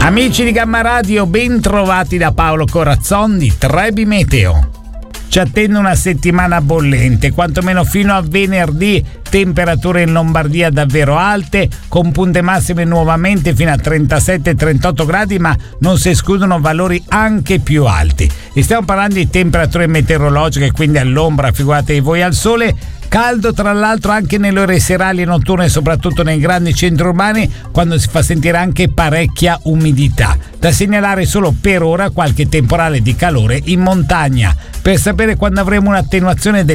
Amici di Gamma Radio, ben trovati da Paolo Corazzon di Trebi Meteo. Ci attende una settimana bollente, quantomeno fino a venerdì. Temperature in Lombardia davvero alte, con punte massime nuovamente fino a 37-38 gradi, ma non si escludono valori anche più alti. E stiamo parlando di temperature meteorologiche, quindi all'ombra, figuratevi voi al sole. Caldo tra l'altro anche nelle ore serali e notturne, soprattutto nei grandi centri urbani, quando si fa sentire anche parecchia umidità. Da segnalare solo per ora qualche temporale di calore in montagna. Per sapere quando avremo un'attenuazione del